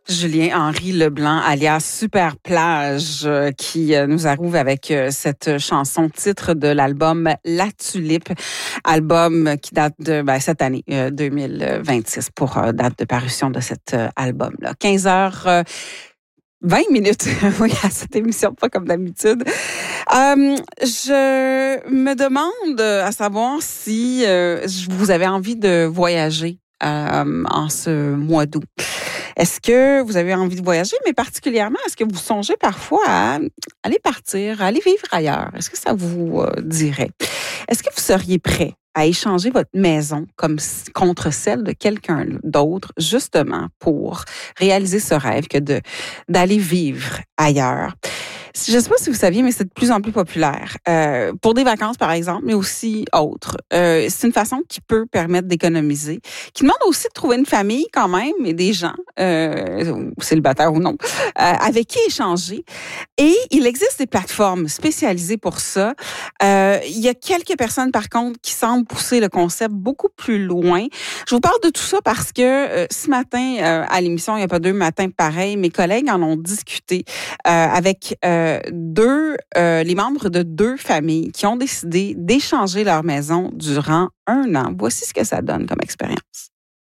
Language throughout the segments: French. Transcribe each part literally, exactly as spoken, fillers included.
Julien-Henri Leblanc, alias Super Plage, euh, qui euh, nous arrive avec euh, cette chanson titre de l'album La Tulipe, album qui date de ben, cette année, euh, deux mille vingt-six, pour euh, date de parution de cet euh, album-là. quinze heures vingt minutes, oui, à cette émission, pas comme d'habitude. Euh, je me demande à savoir si euh, vous avez envie de voyager euh, en ce mois d'août. Est-ce que vous avez envie de voyager, mais particulièrement, est-ce que vous songez parfois à aller partir, à aller vivre ailleurs? Est-ce que ça vous euh, dirait? Est-ce que vous seriez prêt à échanger votre maison comme contre celle de quelqu'un d'autre, justement pour réaliser ce rêve que de d'aller vivre ailleurs? Je ne sais pas si vous saviez, mais c'est de plus en plus populaire. Euh, pour des vacances, par exemple, mais aussi autres. Euh, c'est une façon qui peut permettre d'économiser, qui demande aussi de trouver une famille quand même et des gens, euh, célibataires ou non, euh, avec qui échanger. Et il existe des plateformes spécialisées pour ça. Euh, il y a quelques personnes, par contre, qui semblent pousser le concept beaucoup plus loin. Je vous parle de tout ça parce que euh, ce matin, euh, à l'émission, il n'y a pas deux matins pareils, mes collègues en ont discuté euh, avec euh, deux, euh, les membres de deux familles qui ont décidé d'échanger leur maison durant un an. Voici ce que ça donne comme expérience.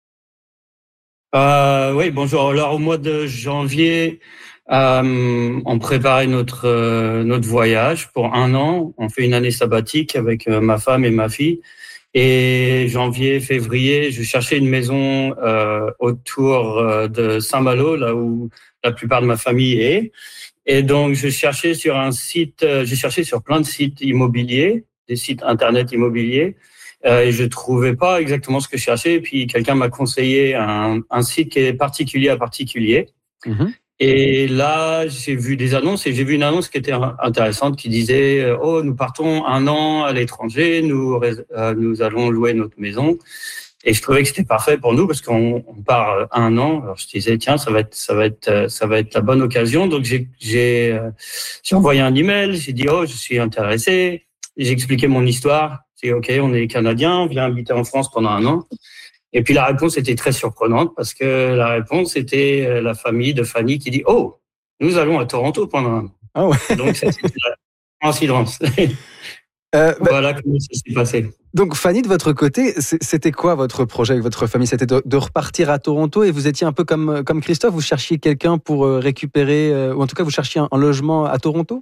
Euh, oui, bonjour. Alors, au mois de janvier, euh, on préparait notre euh, notre voyage pour un an. On fait une année sabbatique avec euh, ma femme et ma fille. Et janvier, février, je cherchais une maison euh, autour euh, de Saint-Malo, là où la plupart de ma famille est. Et donc, je cherchais sur un site, euh, j'ai cherché sur plein de sites immobiliers, des sites internet immobiliers, euh, et je trouvais pas exactement ce que je cherchais. Et puis, quelqu'un m'a conseillé un, un site qui est particulier à particulier. Mmh. Et là, j'ai vu des annonces et j'ai vu une annonce qui était intéressante qui disait « Oh, nous partons un an à l'étranger, nous, euh, nous allons louer notre maison ». Et je trouvais que c'était parfait pour nous parce qu'on on part un an. Alors je disais tiens, ça va être ça va être ça va être la bonne occasion. Donc j'ai j'ai j'ai envoyé un email. J'ai dit oh je suis intéressé. J'ai expliqué mon histoire. J'ai dit ok on est Canadiens, on vient habiter en France pendant un an. Et puis la réponse était très surprenante parce que la réponse était la famille de Fanny qui dit oh nous allons à Toronto pendant un an. Ah ouais. Donc ça c'était la coïncidence. Euh, bah, voilà comment ça s'est passé. Donc Fanny, de votre côté, c'était quoi votre projet avec votre famille? C'était de, de repartir à Toronto et vous étiez un peu comme, comme Christophe, vous cherchiez quelqu'un pour récupérer, ou en tout cas vous cherchiez un, un logement à Toronto?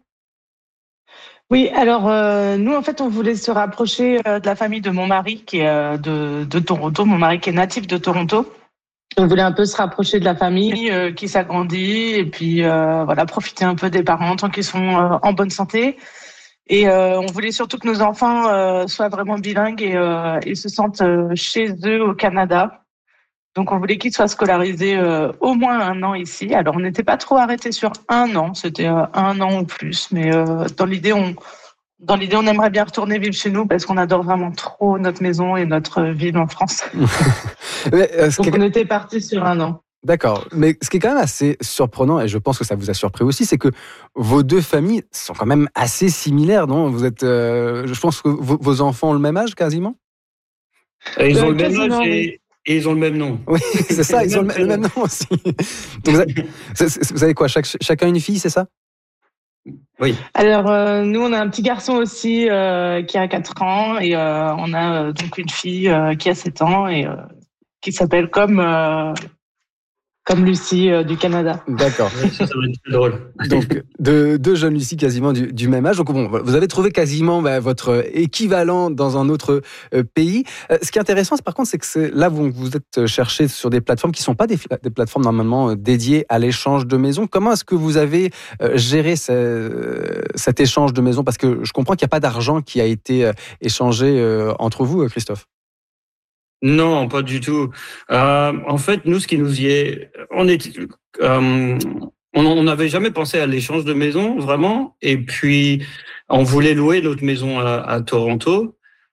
Oui, alors euh, nous en fait on voulait se rapprocher euh, de la famille de mon mari qui est euh, de, de Toronto, mon mari qui est natif de Toronto. On voulait un peu se rapprocher de la famille euh, qui s'agrandit et puis euh, voilà profiter un peu des parents tant qu'ils sont euh, en bonne santé. Et euh, on voulait surtout que nos enfants euh, soient vraiment bilingues et, euh, et se sentent euh, chez eux au Canada. Donc on voulait qu'ils soient scolarisés euh, au moins un an ici. Alors on n'était pas trop arrêtés sur un an, c'était euh, un an ou plus. Mais euh, dans l'idée, on dans l'idée, on aimerait bien retourner vivre chez nous parce qu'on adore vraiment trop notre maison et notre ville en France. Mais, euh, Donc on était partis sur un an. D'accord, mais ce qui est quand même assez surprenant, et je pense que ça vous a surpris aussi, c'est que vos deux familles sont quand même assez similaires, non? Vous êtes, euh, je pense que vos, vos enfants ont le même âge quasiment? Ils ont euh, le même âge et, et ils ont le même nom. Oui, c'est ça, ils ont le, le même nom aussi. Donc vous, avez, vous avez quoi, chaque, chacun une fille, c'est ça? Oui. Alors euh, nous, on a un petit garçon aussi euh, qui a quatre ans et euh, on a euh, donc une fille euh, qui a sept ans et euh, qui s'appelle comme... Euh, Comme Lucie euh, du Canada. D'accord. Ça, ça va être très drôle. Donc, deux, deux jeunes Lucie quasiment du, du même âge. Donc, bon, vous avez trouvé quasiment bah, votre équivalent dans un autre euh, pays. Euh, ce qui est intéressant, par contre, c'est que c'est, là, vous, vous êtes cherché sur des plateformes qui ne sont pas des, des plateformes normalement euh, dédiées à l'échange de maisons. Comment est-ce que vous avez euh, géré ce, cet échange de maisons? Parce que je comprends qu'il n'y a pas d'argent qui a été euh, échangé euh, entre vous, Christophe. Non, pas du tout. Euh, en fait, nous, ce qui nous y est, on est, euh, on n'avait jamais pensé à l'échange de maison, vraiment. Et puis, on voulait louer notre maison à, à Toronto,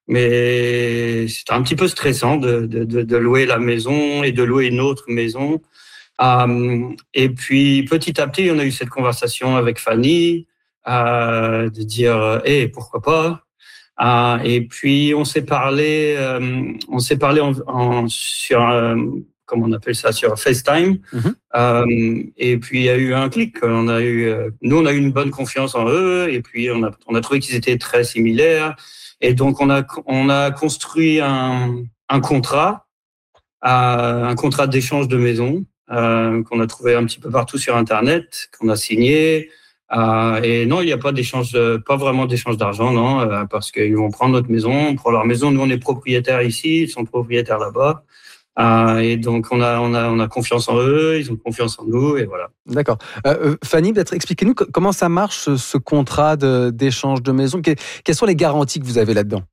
mais c'était un petit peu stressant de, de, de, de louer la maison et de louer une autre maison. Euh, et puis, petit à petit, on a eu cette conversation avec Fanny, euh, de dire, hé, hey, pourquoi pas? Ah, et puis on s'est parlé, euh, on s'est parlé en, en, sur, euh, comme on appelle ça, sur FaceTime. Mm-hmm. Euh, et puis il y a eu un clic. On a eu, euh, nous, on a eu une bonne confiance en eux, et puis on a, on a trouvé qu'ils étaient très similaires. Et donc on a, on a construit un, un contrat, euh, un contrat d'échange de maison euh, qu'on a trouvé un petit peu partout sur Internet, qu'on a signé. Euh, et non, il n'y a pas d'échange, de, pas vraiment d'échange d'argent, non, euh, parce qu'ils vont prendre notre maison, on prend leur maison. Nous, on est propriétaires ici, ils sont propriétaires là-bas. Euh, et donc, on a, on a, on a confiance en eux, ils ont confiance en nous, et voilà. D'accord. Euh, Fanny, peut-être expliquez-nous comment ça marche, ce, ce contrat de, d'échange de maison. Que, quelles sont les garanties que vous avez là-dedans?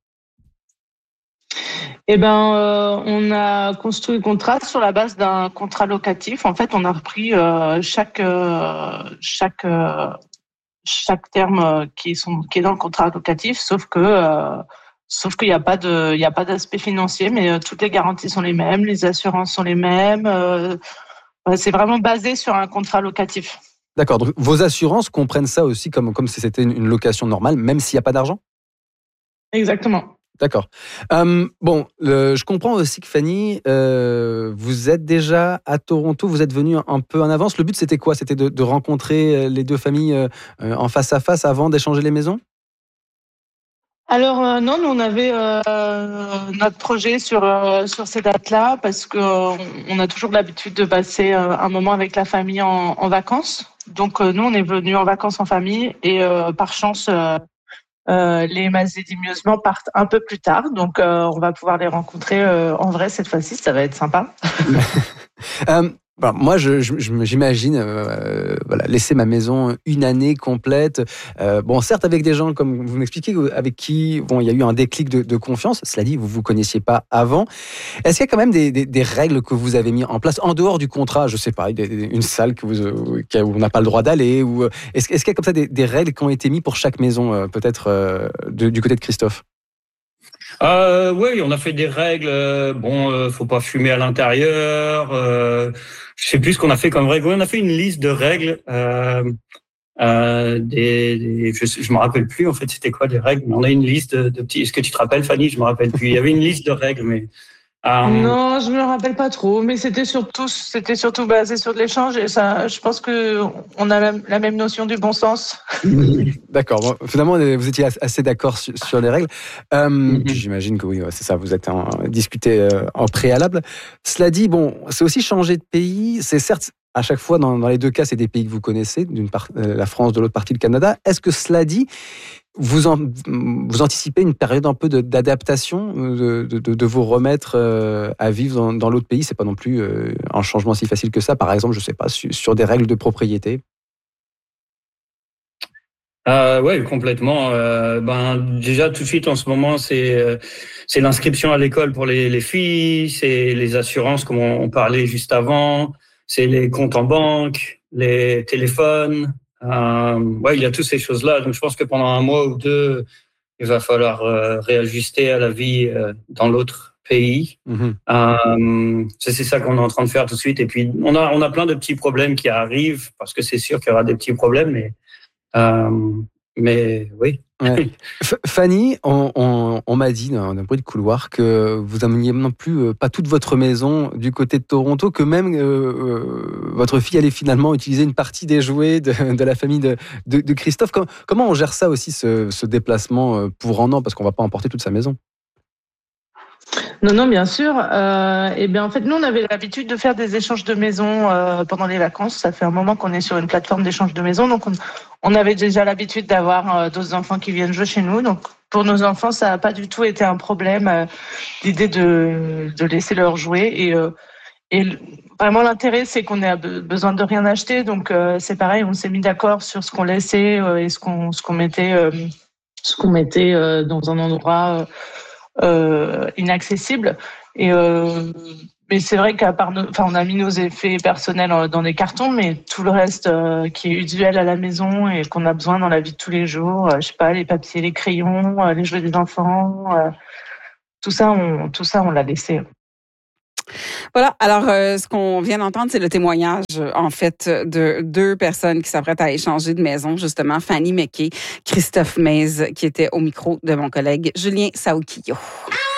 Eh ben, euh, on a construit le contrat sur la base d'un contrat locatif. En fait, on a repris euh, chaque euh, chaque euh, chaque terme qui sont qui est dans le contrat locatif, sauf que euh, sauf qu'il n'y a pas de il y a pas d'aspect financier, mais euh, toutes les garanties sont les mêmes, les assurances sont les mêmes. Euh, c'est vraiment basé sur un contrat locatif. D'accord. Donc vos assurances comprennent ça aussi comme comme si c'était une location normale, même s'il n'y a pas d'argent? Exactement. D'accord. Euh, bon, le, je comprends aussi que Fanny, euh, vous êtes déjà à Toronto, vous êtes venue un, un peu en avance. Le but, c'était quoi? C'était de, de rencontrer les deux familles euh, en face à face avant d'échanger les maisons? Alors euh, non, nous on avait euh, notre projet sur euh, sur ces dates-là parce que euh, on a toujours l'habitude de passer euh, un moment avec la famille en, en vacances. Donc euh, nous on est venus en vacances en famille et euh, par chance. Euh, Euh, les Mazédimieusements partent un peu plus tard, donc euh, on va pouvoir les rencontrer euh, en vrai cette fois-ci, ça va être sympa. euh, bon, moi, je, je, j'imagine euh, voilà, laisser ma maison une année complète. Euh, bon, certes, avec des gens, comme vous m'expliquez, avec qui bon, il y a eu un déclic de, de confiance. Cela dit, vous ne vous connaissiez pas avant. Est-ce qu'il y a quand même des, des, des règles que vous avez mis en place en dehors du contrat? Je ne sais pas, des, une salle que vous, où on n'a pas le droit d'aller ou est-ce, est-ce qu'il y a comme ça des, des règles qui ont été mises pour chaque maison, peut-être euh, de, du côté de Christophe? Euh, oui, on a fait des règles. Euh, bon, euh, faut pas fumer à l'intérieur. Euh, je sais plus ce qu'on a fait comme règle. Oui, on a fait une liste de règles. Euh, euh, des, des, je, je me rappelle plus en fait. C'était quoi les règles? Mais on a une liste de, de petits. Est-ce que tu te rappelles, Fanny? Je me rappelle plus. Il y avait une liste de règles, mais. Euh... Non, je me rappelle pas trop. Mais c'était surtout, c'était surtout basé sur de l'échange et ça. Je pense que on a la, la même notion du bon sens. D'accord. Bon, finalement, vous étiez assez d'accord sur, sur les règles. Euh, mm-hmm. J'imagine que oui, c'est ça. Vous êtes en, discuté en préalable. Cela dit, bon, c'est aussi changer de pays. C'est certes à chaque fois dans, dans les deux cas, c'est des pays que vous connaissez, d'une part la France, de l'autre partie le Canada. Est-ce que cela dit, vous, en, vous anticipez une période un peu de, d'adaptation, de, de, de vous remettre à vivre dans, dans l'autre pays? C'est pas non plus un changement si facile que ça. Par exemple, je sais pas, sur, sur des règles de propriété. Euh, ouais, complètement. Euh, ben déjà tout de suite en ce moment, c'est euh, c'est l'inscription à l'école pour les, les filles, c'est les assurances comme on, on parlait juste avant, c'est les comptes en banque, les téléphones. Euh, ouais, il y a toutes ces choses-là. Donc je pense que pendant un mois ou deux, il va falloir euh, réajuster à la vie euh, dans l'autre pays. Mm-hmm. Euh, c'est, c'est ça qu'on est en train de faire tout de suite. Et puis on a on a plein de petits problèmes qui arrivent parce que c'est sûr qu'il y aura des petits problèmes, mais Euh, mais oui. Ouais. Fanny, on, on, on m'a dit dans un bruit de couloir que vous n'ameniez non plus pas toute votre maison du côté de Toronto, que même euh, votre fille allait finalement utiliser une partie des jouets de, de la famille de, de, de Christophe. Comment, comment on gère ça aussi, ce, ce déplacement pour un an, parce qu'on ne va pas emporter toute sa maison? Non, non, bien sûr. Euh, et bien, en fait, nous, on avait l'habitude de faire des échanges de maisons euh, pendant les vacances. Ça fait un moment qu'on est sur une plateforme d'échange de maisons, donc on, on avait déjà l'habitude d'avoir euh, d'autres enfants qui viennent jouer chez nous. Donc, pour nos enfants, ça n'a pas du tout été un problème, euh, l'idée de, de laisser leur jouer. Et, euh, et vraiment, l'intérêt, c'est qu'on ait besoin de rien acheter. Donc, euh, c'est pareil, on s'est mis d'accord sur ce qu'on laissait euh, et ce qu'on, ce qu'on mettait, euh, ce qu'on mettait euh, dans un endroit Euh, Euh, inaccessible. Et euh, mais c'est vrai qu'à part, nos, enfin, on a mis nos effets personnels dans des cartons, mais tout le reste euh, qui est usuel à la maison et qu'on a besoin dans la vie de tous les jours, euh, je sais pas, les papiers, les crayons, euh, les jouets des enfants, euh, tout ça, on, tout ça, on l'a laissé. Voilà, alors euh, ce qu'on vient d'entendre, c'est le témoignage, en fait, de deux personnes qui s'apprêtent à échanger de maison, justement, Fanny McKay, Christophe Mays, qui était au micro de mon collègue Julien Saoukio.